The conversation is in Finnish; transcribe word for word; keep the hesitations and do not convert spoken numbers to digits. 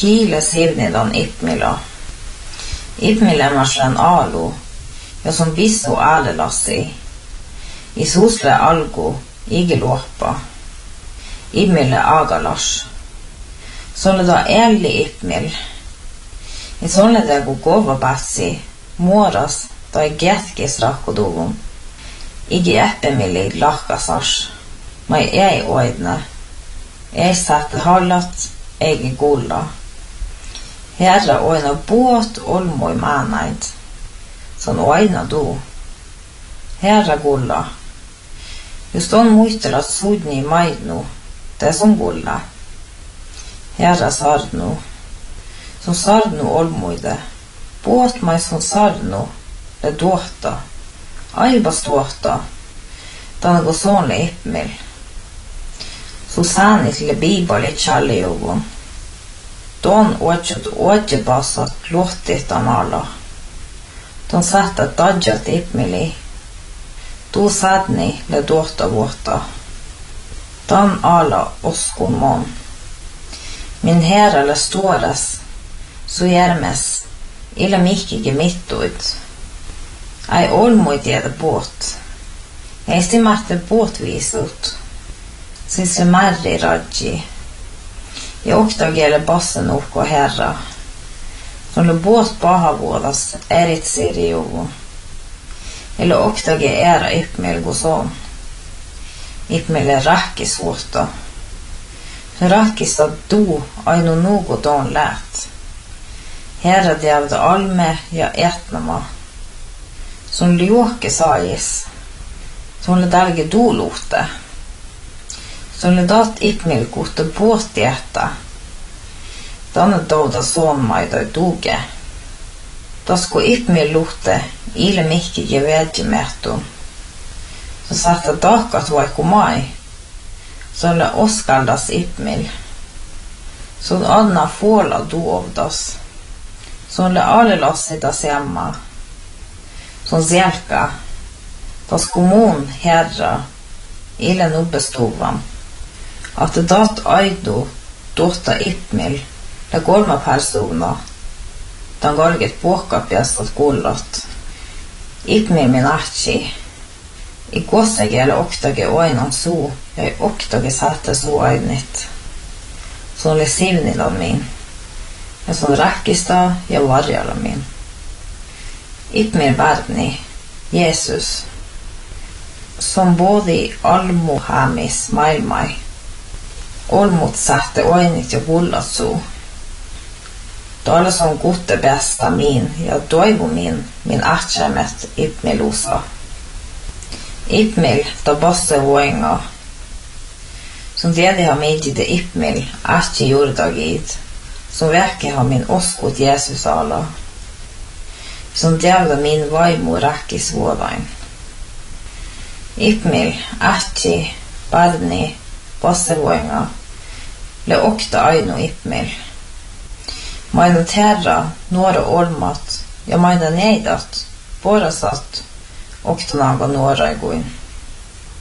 Kiile sivnidon Ipmila. Ipmila marslan alu, ja som visso alelassi. I susle algo, igeluoppa. Ipmila agalas. Sånne da eli Ipmil. I sånne da go gova batsi, moras, da I getkis rakkodovum. Igi eppemili lakasars. Mai ei oidne. Ei satte hallat, ei gulla. Herra oina båt olmoi manaid. Sån oina du. Herra gulla. Just on muistella sudni maidnu, det som gulla. Herra sarnu. Som sarnu olmoide. Båt mai som sarnu, le dåta. Aibas dåta. Tänne gå sånle Ipmil. Susani le bibali challiuvun. Don otsut otsibasat luottit anala. Don satta tadjat Ipmili. Tu sadni le dåta vuotta. Dan ala oskun mon. Min herra le stores. Så järmes. Illa mikkige mittuit. Ai olmuit jäädä båt. Ei stimatte båtvisut. Siis se märri raggi. Ja oktagiele bassen uhko herra. Sulle båt pahavuodas erit sirjuvu. Eller oktagi era Ipmil guson. Ipmil är rakkis vuotta. Rakkista du ainu nugo don lät. Herra diavda alme ja etnama. Sun liuokke saajis. Sun le dalge duuluhte. Sun le dat Ipmil kuhte båtjätta. Danne douda sonmaidoi duge. Tasku Ipmil luhte ile mihki je vedjimehtun. Så satta dakat vaiku mai. Sun le oskaldas Ipmil. Sun anna fuola duovdas. Sun le alelassidas hemma. Som zelka. Tas kommun herra. Ile nubbestovan. Att det dat aidu dotta Ipmil. Le golma persona. Dan golget puokkapiastat kullat. Ipmil min ahtsi. I gossegi eller oktage oinan suu. Ja i oktage satte suu ainit. Som le sivnilan min. Ja som rakkista ja varjala min. Ipmil världni. Jesus. Som både i almohamis mailmai. Olmut satte oinit ja gullat suu. Tala som gutte bästa min, ja toivu min, min ahtsämet Ipmilusa. Ipmil, ta bosse voinga. Som tiedi ha meidide Ipmil, ahtsi jurdagid. Som väke ha min oskut Jesus ala. Som tiavda min vaimu rakkis vuodain. Ipmil, ahtsi, barni, bosse voinga. Le okta ainu Ipmil. Maina terra, några olmat, ja maina nejdat, borasat, och tanaga några iguin.